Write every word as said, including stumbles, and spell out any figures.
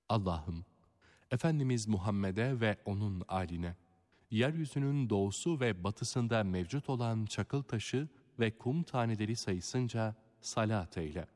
Allah'ım, Efendimiz Muhammed'e ve onun âline, yeryüzünün doğusu ve batısında mevcut olan çakıl taşı ve kum taneleri sayısınca salat eyle.